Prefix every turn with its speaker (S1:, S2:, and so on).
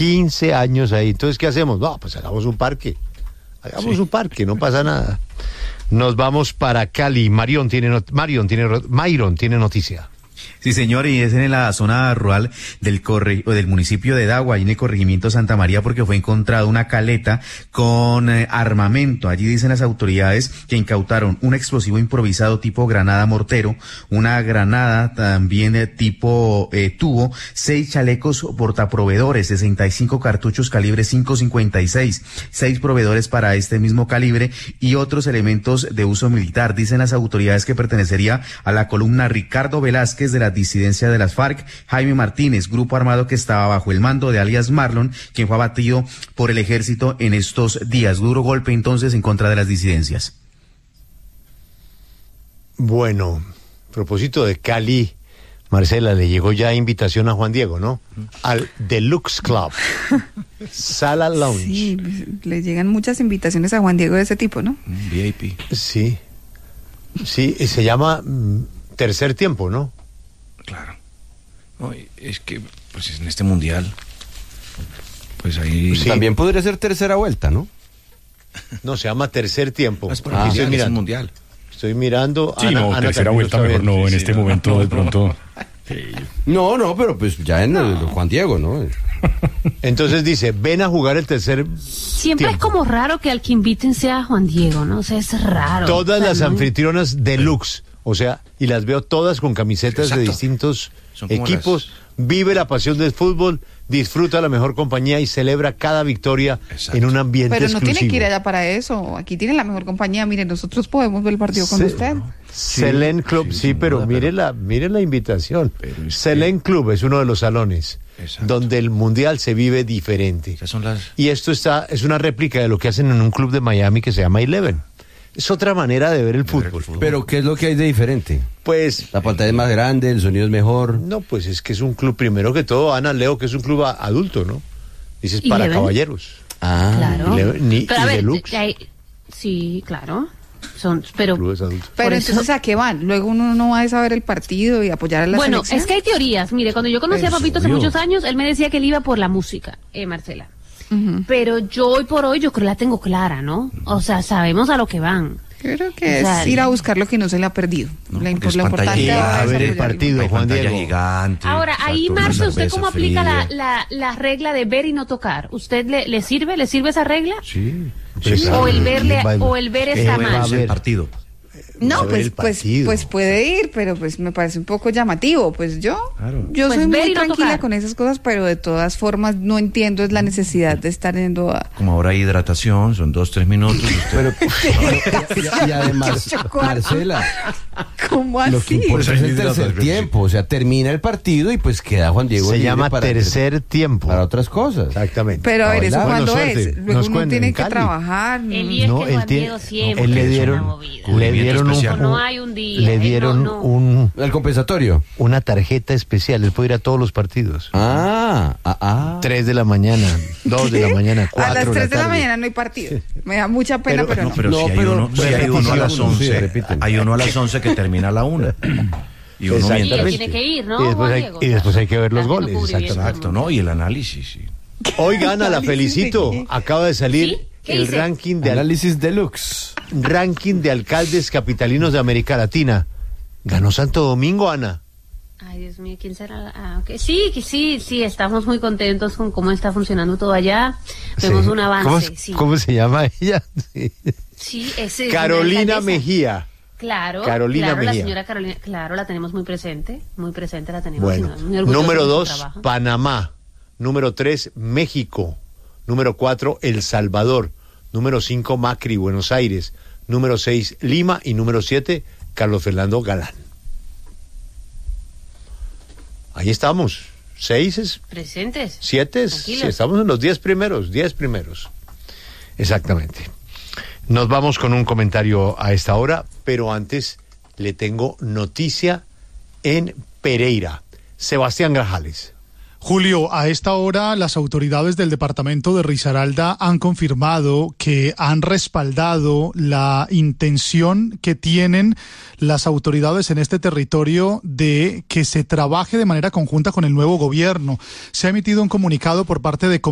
S1: 15 años ahí. Entonces, ¿qué hacemos? No, pues hagamos un parque. Un parque, no pasa nada. Nos vamos para Cali. Mayron tiene noticia.
S2: Sí, señor, y es en la zona rural del municipio de Dagua, y en el corregimiento Santa María, porque fue encontrada una caleta con armamento. Allí dicen las autoridades que incautaron un explosivo improvisado tipo granada mortero, una granada también de tipo tubo, 6 chalecos portaproveedores, 65 cartuchos calibre 5.56, 6 proveedores para este mismo calibre y otros elementos de uso militar. Dicen las autoridades que pertenecería a la columna Ricardo Velázquez de la disidencia de las FARC, Jaime Martínez, grupo armado que estaba bajo el mando de alias Marlon, quien fue abatido por el ejército en estos días. Duro golpe entonces en contra de las disidencias.
S1: Bueno, a propósito de Cali, Marcela, le llegó ya invitación a Juan Diego, ¿no? Al Deluxe Club, Sala Lounge.
S3: Sí, le llegan muchas invitaciones a Juan Diego de ese tipo, ¿no?
S2: VIP.
S1: Sí, y se llama Tercer Tiempo, ¿no?
S4: Claro. No, es que, pues en este mundial, pues ahí...
S5: Sí. También podría ser tercera vuelta, ¿no?
S1: No, se llama Tercer Tiempo.
S4: Es el mundial.
S1: Estoy mirando...
S6: Sí, Ana, tercera vuelta mejor no, en este momento de pronto...
S5: No, pero pues ya en el Juan Diego, ¿no?
S1: Entonces dice, ven a jugar el tercer
S7: Siempre
S1: tiempo.
S7: Es como raro que al que inviten sea Juan Diego, ¿no? O sea, es raro.
S1: Todas las anfitrionas deluxe, o sea, y las veo todas con camisetas de distintos equipos. Vive la pasión del fútbol, disfruta la mejor compañía y celebra cada victoria en un ambiente exclusivo.
S3: Pero no tiene que ir allá para eso. Aquí tienen la mejor compañía. Miren, nosotros podemos ver el partido con usted.
S1: Selén Club, sí, pero mire la invitación. Selén Club es uno de los salones donde el mundial se vive diferente. Y esto es una réplica de lo que hacen en un club de Miami que se llama Eleven. Es otra manera de ver el fútbol.
S5: Pero ¿qué es lo que hay de diferente?
S1: Pues
S5: la pantalla es más grande, el sonido es mejor.
S1: No, pues es que es un club, primero que todo, Ana, leo que es un club adulto, ¿no? Dices para caballeros.
S7: Claro.
S1: Y deluxe.
S7: Sí, claro. Pero
S3: entonces ¿a qué van? Luego uno no va a saber el partido y apoyar a la selección.
S7: Bueno, es que hay teorías. Mire, cuando yo conocí a Papito hace muchos años, él me decía que él iba por la música, Marcela. Pero yo hoy por hoy yo creo que la tengo clara, ¿no? O sea, sabemos a lo que van.
S3: Creo que es ir a buscar lo que no se le ha perdido. La importante
S1: a ver el partido, Juan Diego.
S2: Gigante.
S7: Ahora, ahí, Marce, ¿usted cómo aplica la regla de ver y no tocar? ¿Usted le sirve esa regla?
S2: Sí.
S7: O el ver está mal.
S2: El partido.
S3: No, pues puede ir, pero pues me parece un poco llamativo. Pues yo soy muy tranquila con esas cosas, pero de todas formas no entiendo es la necesidad de estar yendo a...
S2: Como ahora hay hidratación, son 2-3 minutos.
S5: Pero, y además, Marcela,
S3: ¿cómo así?
S5: Lo que importa es el tercer tiempo, o sea, termina el partido y pues queda Juan Diego.
S1: Se llama tercer tiempo.
S5: Para otras cosas.
S1: Exactamente.
S3: Pero a ver, ¿eso cuándo es? Luego uno tiene que trabajar.
S1: Le dieron
S7: no hay un día.
S1: Le dieron
S5: el compensatorio.
S1: Una tarjeta especial. Él puede ir a todos los partidos. 3 de la mañana, 2 de la mañana, 4
S3: a las 3 de la
S1: tarde.
S3: mañana no hay partido. Me da mucha pena, pero no.
S2: Pero si hay uno a las 11, hay uno a las 11 que termina a la 1.
S7: Y uno tiene que ir, ¿no?
S1: Y después hay que ver los goles.
S2: Exacto, ¿no? Y el análisis, sí.
S1: Oiga, Ana, la felicito. Acaba de salir el ranking de
S5: análisis deluxe.
S1: Ranking de alcaldes capitalinos de América Latina. Ganó Santo Domingo, Ana.
S7: Ay, Dios mío, ¿quién será? Okay. Sí, estamos muy contentos con cómo está funcionando todo allá. Vemos un avance.
S1: ¿Cómo se llama ella?
S7: Sí, ese es
S1: Carolina Mejía.
S7: Claro,
S1: Mejía.
S7: La señora Carolina, claro, la tenemos muy presente la tenemos.
S1: Bueno, número 2, Panamá. Número 3, México. Número 4, El Salvador. Número 5, Macri, Buenos Aires. Número 6, Lima. Y número 7, Carlos Fernando Galán. Ahí estamos. 6
S7: presentes.
S1: 7 sí, estamos en los 10 primeros. Exactamente. Nos vamos con un comentario a esta hora, pero antes le tengo noticia en Pereira. Sebastián Grajales.
S8: Julio, a esta hora las autoridades del departamento de Risaralda han confirmado que han respaldado la intención que tienen las autoridades en este territorio de que se trabaje de manera conjunta con el nuevo gobierno. Se ha emitido un comunicado por parte de